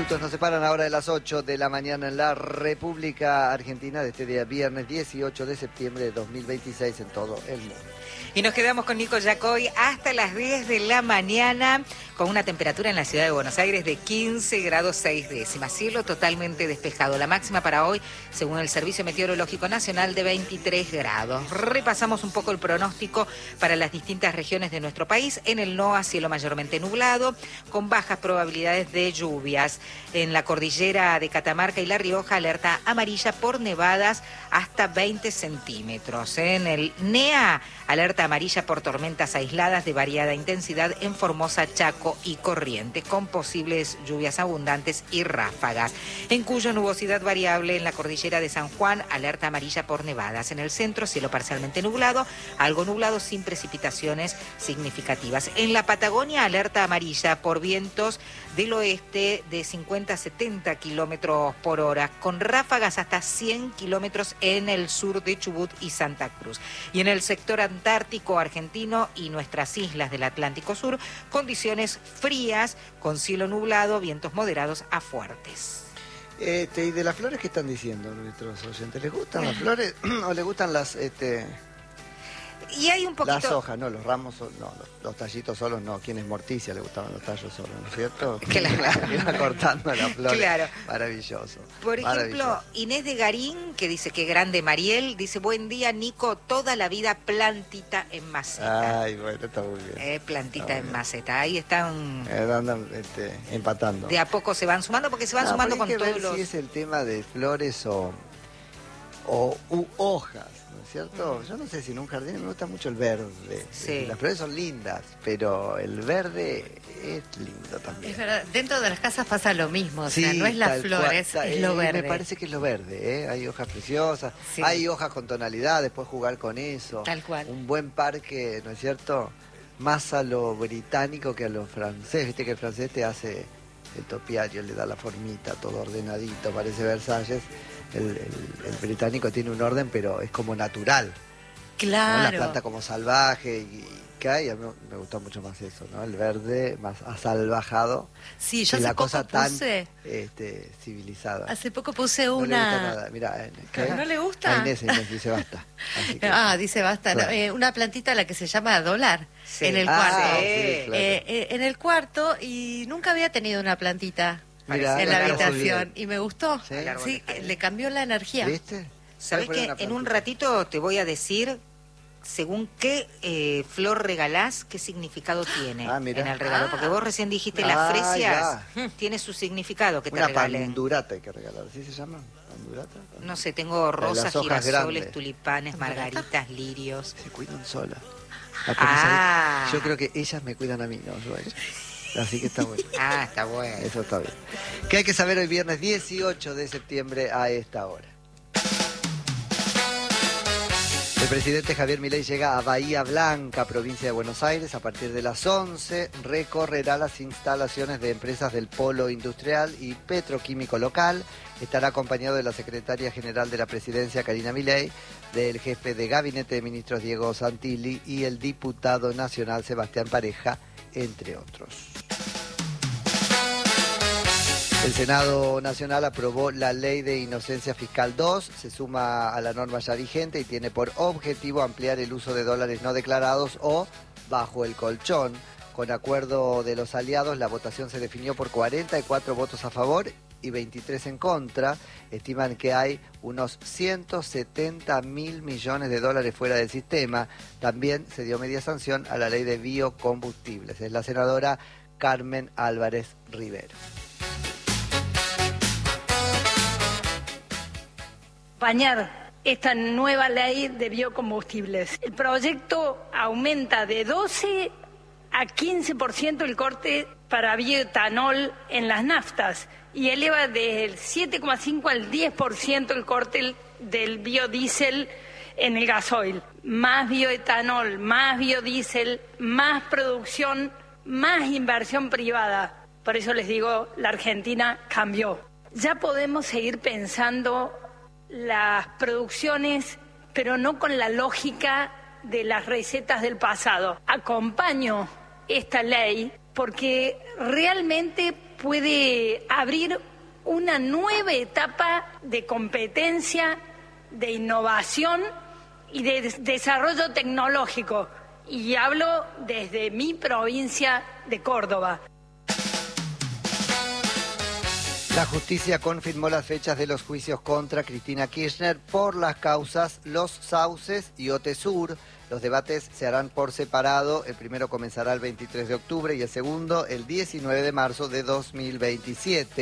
minutos nos separan ahora de las 8 de la mañana en la República Argentina de este día viernes 18 de septiembre de 2026 en todo el mundo. Y nos quedamos con Nico Yacoy hasta las 10 de la mañana con una temperatura en la ciudad de Buenos Aires de 15 grados 6 décimas. Cielo totalmente despejado. La máxima para hoy, según el Servicio Meteorológico Nacional, de 23 grados. Repasamos un poco el pronóstico para las distintas regiones de nuestro país. En el NOA, cielo mayormente nublado, con bajas probabilidades de lluvias. En la cordillera de Catamarca y La Rioja, alerta amarilla por nevadas hasta 20 centímetros. En el NEA, alerta amarilla por tormentas aisladas de variada intensidad en Formosa, Chaco y Corrientes, con posibles lluvias abundantes y ráfagas. En Cuyo, nubosidad variable en la cordillera de San Juan, alerta amarilla por nevadas. En el centro, cielo parcialmente nublado, algo nublado sin precipitaciones significativas. En la Patagonia, alerta amarilla por vientos del oeste de 50 a 70 kilómetros por hora, con ráfagas hasta 100 kilómetros en el sur de Chubut y Santa Cruz. Y en el sector antártico argentino y nuestras islas del Atlántico Sur, condiciones frías, con cielo nublado, vientos moderados a fuertes. ¿Y de las flores qué están diciendo nuestros oyentes? ¿Les gustan las flores o les gustan las... Y hay un poquito... Las hojas, no, los ramos, no, los tallitos solos no. ¿Quién es Morticia? Le gustaban los tallos solos, ¿no es cierto? Claro. Iba cortando las flores. Claro. Maravilloso. Por ejemplo, maravilloso. Inés de Garín, que dice que grande Mariel, dice, buen día, Nico, toda la vida plantita en maceta. Ay, bueno, está muy bien. Plantita en maceta. Ahí están... Andan empatando. De a poco se van sumando, porque se van sumando con todos los... Si es el tema de flores o hojas, ¿no es cierto? Yo no sé si en un jardín me gusta mucho el verde. Sí. Las flores son lindas, pero el verde es lindo también. Es verdad, dentro de las casas pasa lo mismo, Sí, o sea, no es las tal flores, cual. es lo verde. Me parece que es lo verde, ¿eh? Hay hojas preciosas, Sí. hay hojas con tonalidades, puedes jugar con eso. Tal cual. Un buen parque, ¿no es cierto? Más a lo británico que a lo francés. Viste que el francés te hace el topiario, le da la formita, todo ordenadito, parece Versalles. El británico tiene un orden, pero es como natural, ¿no? Claro. La planta como salvaje y cae. A mí me gustó mucho más eso, ¿no? El verde más asalvajado. Sí, yo y hace la poco cosa puse... tan civilizada. Hace poco puse No le gusta una... nada. Mirá, ¿No le gusta? A Inés dice basta. Así que- dice basta. Claro. No, una plantita la que se llama dólar Sí. en el Ah, cuarto. sí, claro. En el cuarto, y nunca había tenido una plantita Mirá, en la claro, habitación bien. y me gustó. Sí. Sí, le cambió la energía. ¿Viste? ¿Sabés Voy a que poner una en un plantita. ratito te voy a decir, según qué flor regalás, qué significado tiene Mirá. en el regalo? Porque vos recién dijiste las fresias, tiene su significado que te Una regalen. pandurata hay que regalar. ¿Sí se llama? ¿Pandurata? No sé, tengo rosas, las hojas girasoles, grandes. tulipanes, margaritas, lirios. Se cuidan solas. Yo creo que ellas me cuidan a mí, ¿no? Así que está bueno. Está bueno. Eso está bien. ¿Qué hay que saber hoy viernes 18 de septiembre a esta hora? El presidente Javier Milei llega a Bahía Blanca, provincia de Buenos Aires. A partir de las 11 recorrerá las instalaciones de empresas del polo industrial y petroquímico local. Estará acompañado de la secretaria general de la presidencia, Karina Milei, del jefe de gabinete de ministros, Diego Santilli, y el diputado nacional, Sebastián Pareja, entre otros. El Senado Nacional aprobó la Ley de Inocencia Fiscal 2, se suma a la norma ya vigente y tiene por objetivo ampliar el uso de dólares no declarados o bajo el colchón. Con acuerdo de los aliados, la votación se definió por 44 votos a favor y 23 en contra. Estiman que hay unos 170.000 millones de dólares fuera del sistema. También se dio media sanción a la Ley de Biocombustibles. Es la senadora Carmen Álvarez Rivero. Acompañar esta nueva ley de biocombustibles. El proyecto aumenta de 12 a 15% el corte para bioetanol en las naftas y eleva del 7,5 al 10% el corte del biodiesel en el gasoil. Más bioetanol, más biodiesel, más producción, más inversión privada. Por eso les digo, la Argentina cambió. Ya podemos seguir pensando las producciones, pero no con la lógica de las recetas del pasado. Acompaño esta ley porque realmente puede abrir una nueva etapa de competencia, de innovación y de desarrollo tecnológico. Y hablo desde mi provincia de Córdoba. La justicia confirmó las fechas de los juicios contra Cristina Kirchner por las causas Los Sauces y Otesur. Los debates se harán por separado. El primero comenzará el 23 de octubre y el segundo el 19 de marzo de 2027.